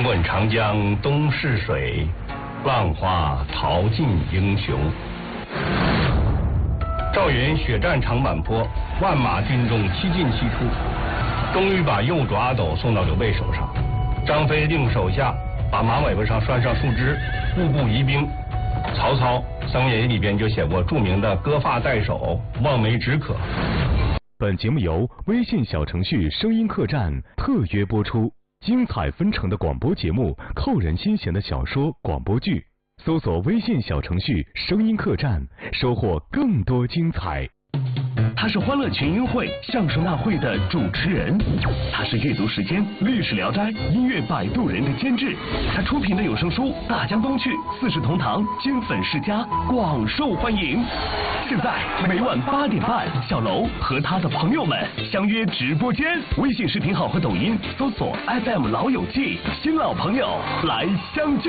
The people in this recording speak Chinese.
问长江东逝水，浪花淘尽英雄。赵云血战长坂坡，万马军中七进七出，终于把右主阿斗送到刘备手上。张飞令手下把马尾巴上拴上树枝，步步疑兵。曹操《三国演义》里边就写过著名的割发代首，望梅止渴。 本节目由微信小程序声音客栈特约播出，精彩纷呈的广播节目，扣人心弦的小说、广播剧，搜索微信小程序声音客栈，收获更多精彩。 他是欢乐群英会相声大会的主持人，他是阅读时间历史聊斋音乐摆渡人的监制，他出品的有声书《大江东去》《四世同堂》金粉世家广受欢迎。现在每晚8点半，小楼和他的朋友们相约直播间，微信视频号和抖音搜索 FM 老友记，新老朋友来相聚。